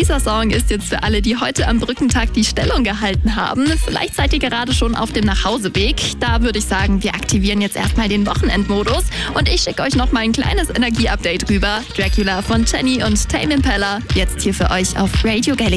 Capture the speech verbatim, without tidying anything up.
dieser Song ist jetzt für alle, die heute am Brückentag die Stellung gehalten haben. Vielleicht seid ihr gerade schon auf dem Nachhauseweg. Da würde ich sagen, wir aktivieren jetzt erstmal den Wochenendmodus. Und ich schicke euch noch mal ein kleines Energie-Update rüber. Dracula von Jenny und Tame Impala. Jetzt hier für euch auf Radio Galaxy.